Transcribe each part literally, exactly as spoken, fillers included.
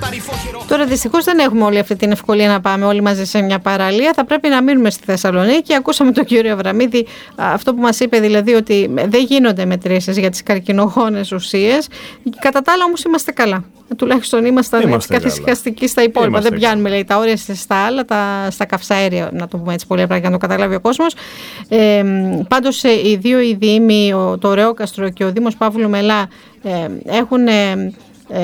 Τώρα δυστυχώς δεν έχουμε όλη αυτή την ευκολία να πάμε όλοι μαζί σε μια παραλία. Θα πρέπει να μείνουμε στη Θεσσαλονίκη. Ακούσαμε τον κύριο Αβραμίδη αυτό που μας είπε, δηλαδή ότι δεν γίνονται μετρήσεις για τις καρκινογόνες ουσίες. Κατά τα άλλα όμως είμαστε καλά. Τουλάχιστον ήμασταν καθησυχαστικοί στα υπόλοιπα. Είμαστε δεν πιάνουμε λέει, τα όρια στα άλλα, τα, στα καυσαέρια, να το πούμε έτσι πολύ απλά για να το καταλάβει ο κόσμος. Ε, πάντως οι δύο οι δήμοι, το Ωραιόκαστρο και ο Δήμος Παύλου Μελά, ε, έχουν... Ε,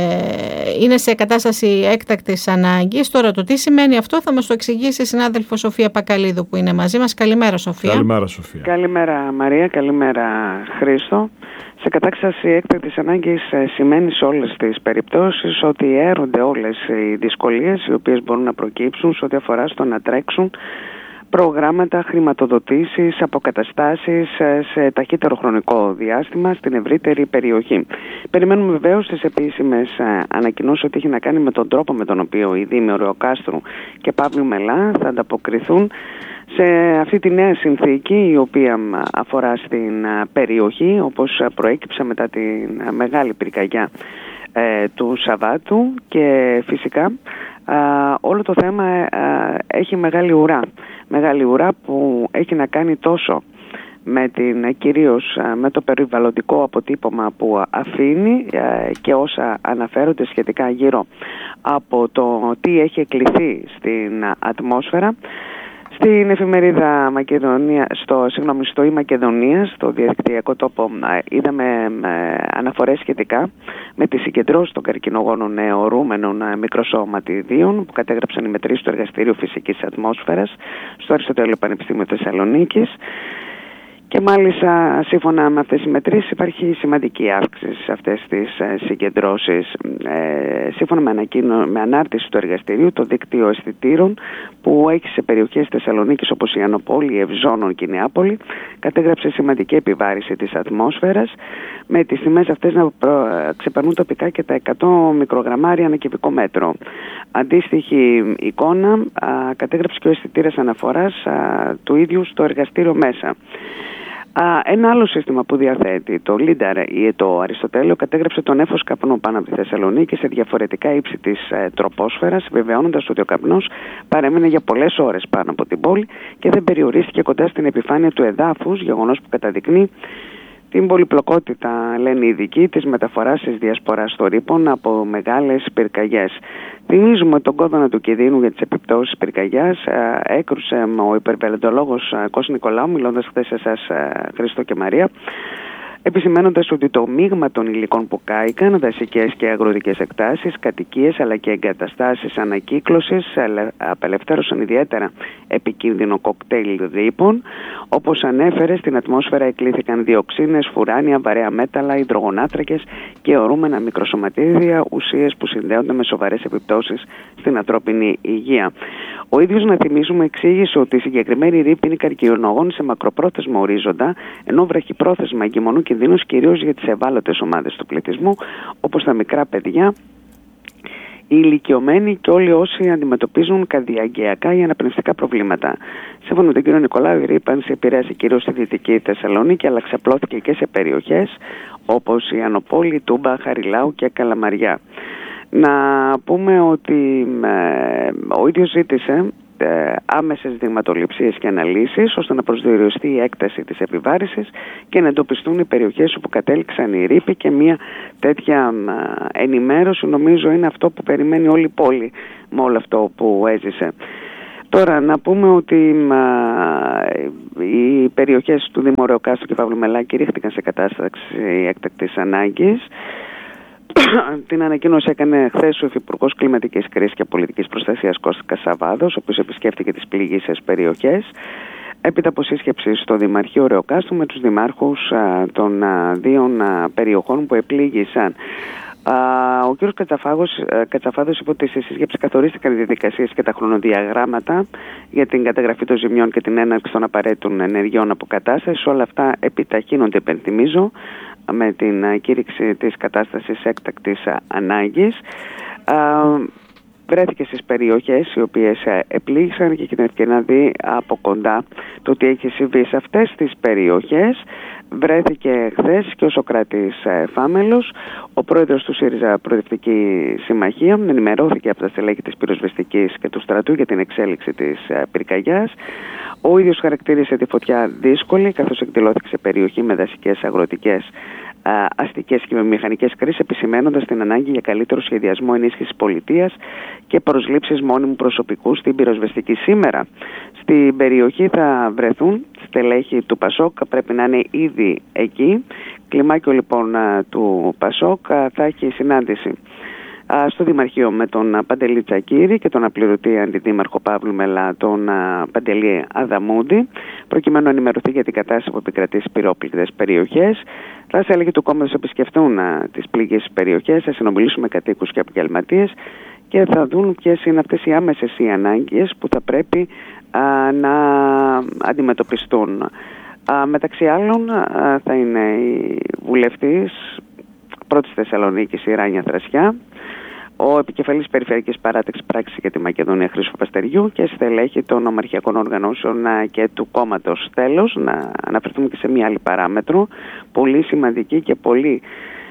είναι σε κατάσταση έκτακτης ανάγκης. Τώρα το τι σημαίνει αυτό θα μας το εξηγήσει η συνάδελφος Σοφία Πακαλίδου που είναι μαζί μας. Καλημέρα Σοφία. Καλημέρα Σοφία. Καλημέρα Μαρία, καλημέρα Χρήστο. Σε κατάσταση έκτακτης ανάγκης σημαίνει σε όλες τις περιπτώσεις ότι έρονται όλες οι δυσκολίες οι οποίες μπορούν να προκύψουν σε ό,τι αφορά στο να τρέξουν προγράμματα, χρηματοδοτήσεις, αποκαταστάσεις σε ταχύτερο χρονικό διάστημα στην ευρύτερη περιοχή. Περιμένουμε βεβαίως τις επίσημες ανακοινώσεις ότι έχει να κάνει με τον τρόπο με τον οποίο οι Δήμοι Ωραιοκάστρου και Παύλου Μελά θα ανταποκριθούν σε αυτή τη νέα συνθήκη η οποία αφορά στην περιοχή, όπως προέκυψε μετά τη μεγάλη πυρκαγιά ε, του Σαββάτου, και φυσικά ε, όλο το θέμα ε, έχει μεγάλη ουρά. Μεγάλη ουρά που έχει να κάνει τόσο με την, κυρίως με το περιβαλλοντικό αποτύπωμα που αφήνει και όσα αναφέρονται σχετικά γύρω από το τι έχει εκλειθεί στην ατμόσφαιρα. Στην εφημερίδα Μακεδονία, στο, συγγνώμη, στο η Μακεδονία, στο διαδικτυακό τόπο, είδαμε αναφορές σχετικά με τις συγκεντρώσεις των καρκινογόνων αιωρούμενων μικροσωματιδίων που κατέγραψαν οι μετρήσεις του Εργαστηρίου Φυσικής Ατμόσφαιρας στο Αριστοτέλειο Πανεπιστήμιο Θεσσαλονίκης. Και μάλιστα σύμφωνα με αυτές τις μετρήσεις υπάρχει σημαντική αύξηση σε αυτές τις ε, συγκεντρώσεις. Ε, σύμφωνα με, ανακοίνω, με ανάρτηση του εργαστηρίου, το δίκτυο αισθητήρων που έχει σε περιοχές Θεσσαλονίκης όπως η Ανοπόλη, η Ευζώνων και η Νεάπολη κατέγραψε σημαντική επιβάρηση της ατμόσφαιρας, με τις τιμές αυτές να προ, ξεπερνούν τοπικά και τα εκατό μικρογραμμάρια ανά κυβικό μέτρο. Αντίστοιχη εικόνα α, κατέγραψε και ο αισθητήρας αναφοράς α, του ίδιου στο εργαστήριο μέσα. Ένα άλλο σύστημα που διαθέτει το Λίνταρ ή το Αριστοτέλειο κατέγραψε τον νέφος καπνού πάνω από τη Θεσσαλονίκη σε διαφορετικά ύψη της ε, τροπόσφαιρας, βεβαιώνοντας ότι ο καπνός παρέμεινε για πολλές ώρες πάνω από την πόλη και δεν περιορίστηκε κοντά στην επιφάνεια του εδάφους, γεγονός που καταδεικνύει την πολυπλοκότητα, λένε οι ειδικοί, της μεταφοράς της διασποράς των ρήπων από μεγάλες πυρκαγιές. Θυμίζουμε τον κόδωνα του κινδύνου για τις επιπτώσεις πυρκαγιάς. Έκρουσε ο υπερβαλλοντολόγος Κώστας Νικολάου, μιλώντας χθες σε εσάς, Χρήστο και Μαρία, επισημαίνοντας ότι το μείγμα των υλικών που κάηκαν, δασικές και αγροτικές εκτάσεις, κατοικίες αλλά και εγκαταστάσεις ανακύκλωσης, απελευθέρωσαν ιδιαίτερα επικίνδυνο κοκτέιλ ρήπων. Όπως ανέφερε, στην ατμόσφαιρα εκλήθηκαν διοξίνες, φουράνια, βαρέα μέταλλα, υδρογονάτρακες και ορούμενα μικροσωματίδια, ουσίες που συνδέονται με σοβαρές επιπτώσεις στην ανθρώπινη υγεία. Ο ίδιος, να θυμίσουμε, εξήγησε ότι η συγκεκριμένη ρήπη είναι καρκινογόνη σε μακροπρόθεσμο ορίζοντα, ενώ βραχυπρόθεσμα εγκυμονούν κινδύνους κυρίως για τις ευάλωτες ομάδες του πληθυσμού, όπως τα μικρά παιδιά, οι ηλικιωμένοι και όλοι όσοι αντιμετωπίζουν καρδιαγγειακά ή αναπνευστικά προβλήματα. Σύμφωνα με τον κύριο Νικολάου, η ρήπανση επηρέασε κυρίως στη Δυτική Θεσσαλονίκη, αλλά ξαπλώθηκε και σε περιοχές όπως η Ανοπόλη, Τούμπα, Χαριλάου και Καλαμαριά. Να πούμε ότι ε, ο ίδιος ζήτησε ε, άμεσες δειγματοληψίες και αναλύσεις ώστε να προσδιοριστεί η έκταση της επιβάρησης και να εντοπιστούν οι περιοχές όπου κατέληξαν οι ρήποι, και μια τέτοια ε, ενημέρωση νομίζω είναι αυτό που περιμένει όλη η πόλη με όλο αυτό που έζησε. Τώρα να πούμε ότι ε, οι περιοχές του Δήμου Ωραιοκάστρου και Παύλου Μελά κηρύχθηκαν σε κατάσταση έκτακτης ανάγκης. Την ανακοίνωση έκανε χθες ο Υφυπουργός Κλιματικής Κρίσης και Πολιτικής Προστασίας Κώστας Κασαβάδος, ο οποίος επισκέφθηκε τις πληγείσες περιοχές έπειτα από σύσκεψη στο Δημαρχείο Ωραιοκάστρου με τους δημάρχους α, των α, δύο περιοχών που επλήγησαν. Ο κ. Κατσαφάδος είπε ότι στη σύσκεψη καθορίστηκαν οι διαδικασίες και τα χρονοδιαγράμματα για την καταγραφή των ζημιών και την έναρξη των απαραίτητων ενεργειών αποκατάστασης. Όλα αυτά επιταχύνονται, υπενθυμίζω, με την κήρυξη της κατάστασης έκτακτης ανάγκης. βρέθηκε στις περιοχές οι οποίες επλήγησαν και είχε την ευκαιρία να δει από κοντά το τι έχει συμβεί σε αυτές τις περιοχές. Βρέθηκε χθες και ο Σωκράτης Φάμελος, ο πρόεδρος του ΣΥΡΙΖΑ Προοδευτική Συμμαχία, ενημερώθηκε από τα στελέχη της πυροσβεστικής και του στρατού για την εξέλιξη της πυρκαγιάς. Ο ίδιος χαρακτήρισε τη φωτιά δύσκολη, καθώς εκδηλώθηκε σε περιοχή με δασικές, αγροτικές, αστικές και μηχανικές κρίσεις, επισημαίνοντας την ανάγκη για καλύτερο σχεδιασμό, ενίσχυσης πολιτείας και προσλήψεις μόνιμου προσωπικού στην πυροσβεστική. Σήμερα στην περιοχή θα βρεθούν στελέχη του Πασόκ, πρέπει να είναι ήδη εκεί. Κλιμάκιο λοιπόν του Πασόκ θα έχει συνάντηση στο Δημαρχείο με τον Παντελή Τσακίρη και τον απληρωτή αντιδήμαρχο Παύλου Μελά, τον Παντελή Αδαμούντη, προκειμένου να ενημερωθεί για την κατάσταση που επικρατεί στις πυρόπληκτες περιοχές. Θα στέλεχοι του κόμματος επισκεφτούν τις πληγείς περιοχές, θα συνομιλήσουν με κατοίκους και επαγγελματίες και θα δουν ποιες είναι αυτές οι άμεσες οι ανάγκες που θα πρέπει α, να αντιμετωπιστούν. Α, μεταξύ άλλων α, θα είναι η βουλευτής πρώτης Θεσσαλονίκης η Ράνια Θρασιά, ο επικεφαλής Περιφερειακής Παράταξης Πράξης για τη Μακεδονία Χρήστο Παπαστεριού και στελέχη των ομαρχιακών οργανώσεων και του κόμματος. Τέλος, να αναφερθούμε και σε μια άλλη παράμετρο, πολύ σημαντική και πολύ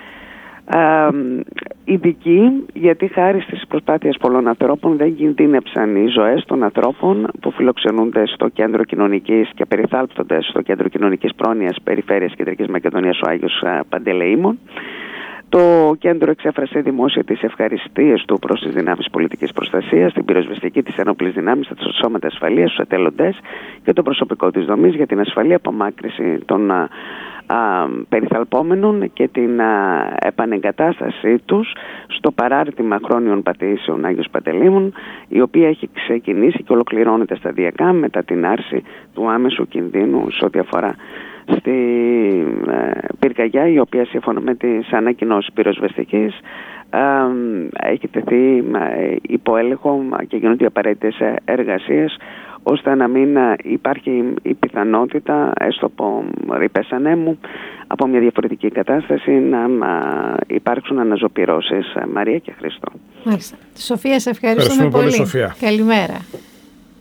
α, ειδική, γιατί χάρη στις προσπάθειες πολλών ανθρώπων δεν κινδύνεψαν οι ζωές των ανθρώπων που φιλοξενούνται στο κέντρο κοινωνικής και περιθάλπτονται στο κέντρο κοινωνικής πρόνοιας Περιφέρειας Κεντρικής Μακεδονίας ο Άγιος Παντελεήμων. Το κέντρο εξέφρασε δημόσια τις ευχαριστίες του προς τις δυνάμεις πολιτικής προστασίας, την πυροσβεστική, τις ενόπλες δυνάμεις, τα σώματα ασφαλείας, τους εθελοντές και το προσωπικό της δομής για την ασφαλή απομάκρυση των α, α, περιθαλπόμενων και την α, επανεγκατάστασή τους στο παράρτημα χρόνιων πατήσεων Άγιος Παντελεήμων, η οποία έχει ξεκινήσει και ολοκληρώνεται σταδιακά μετά την άρση του άμεσου κινδύνου σε ό,τι αφορά στη ε, πυρκαγιά, η οποία σύμφωνα με τις ανακοινώσεις πυροσβεστικής ε, έχει τεθεί ε, υπό έλεγχο και γίνονται οι απαραίτητες εργασίες ώστε να μην υπάρχει η πιθανότητα, έστω από ρήπες ανέμου, από μια διαφορετική κατάσταση να ε, υπάρξουν αναζωπυρώσεις. Μαρία και Χριστό. Μάλιστα. Σοφία, σε ευχαριστούμε, ευχαριστούμε πολύ. πολύ. Σοφία. Καλημέρα.